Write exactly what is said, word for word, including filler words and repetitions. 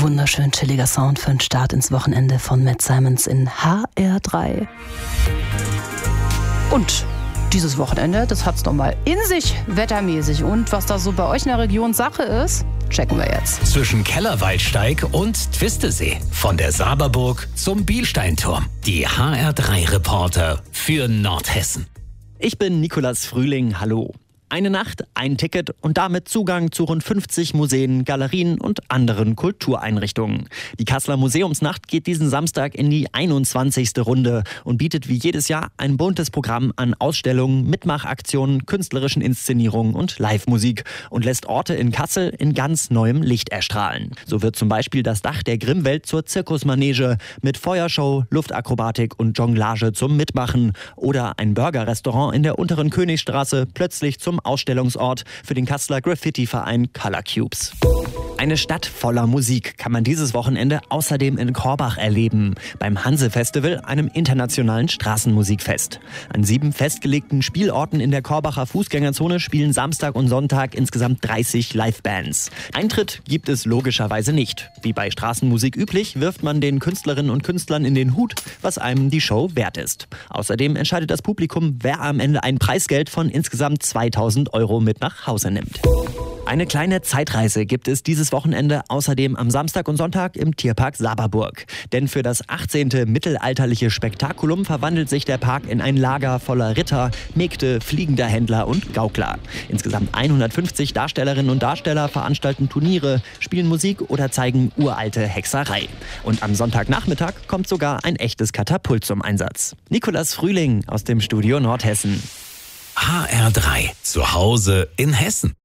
wunderschön chilliger Sound für den Start ins Wochenende von Matt Simons in H R drei. Und dieses Wochenende, das hat's doch mal in sich, wettermäßig. Und was da so bei euch in der Region Sache ist, checken wir jetzt. Zwischen Kellerwaldsteig und Twistesee. Von der Saberburg zum Bielsteinturm. Die H R drei Reporter für Nordhessen. Ich bin Nikolas Frühling, hallo. Eine Nacht, ein Ticket und damit Zugang zu rund fünfzig Museen, Galerien und anderen Kultureinrichtungen. Die Kasseler Museumsnacht geht diesen Samstag in die einundzwanzigste Runde und bietet wie jedes Jahr ein buntes Programm an Ausstellungen, Mitmachaktionen, künstlerischen Inszenierungen und Live-Musik und lässt Orte in Kassel in ganz neuem Licht erstrahlen. So wird zum Beispiel das Dach der Grimmwelt zur Zirkusmanege mit Feuershow, Luftakrobatik und Jonglage zum Mitmachen oder ein Burgerrestaurant in der unteren Königstraße plötzlich zum Ausstellungsort für den Kasseler Graffiti-Verein Color Cubes. Eine Stadt voller Musik kann man dieses Wochenende außerdem in Korbach erleben, beim Hanse-Festival, einem internationalen Straßenmusikfest. An sieben festgelegten Spielorten in der Korbacher Fußgängerzone spielen Samstag und Sonntag insgesamt dreißig Livebands. Eintritt gibt es logischerweise nicht. Wie bei Straßenmusik üblich, wirft man den Künstlerinnen und Künstlern in den Hut, was einem die Show wert ist. Außerdem entscheidet das Publikum, wer am Ende ein Preisgeld von insgesamt zweitausend Euro mit nach Hause nimmt. Eine kleine Zeitreise gibt es dieses Wochenende außerdem am Samstag und Sonntag im Tierpark Saberburg. Denn für das achtzehnte mittelalterliche Spektakulum verwandelt sich der Park in ein Lager voller Ritter, Mägde, fliegender Händler und Gaukler. Insgesamt hundertfünfzig Darstellerinnen und Darsteller veranstalten Turniere, spielen Musik oder zeigen uralte Hexerei. Und am Sonntagnachmittag kommt sogar ein echtes Katapult zum Einsatz. Nikolas Frühling aus dem Studio Nordhessen. H R drei. Zu Hause in Hessen.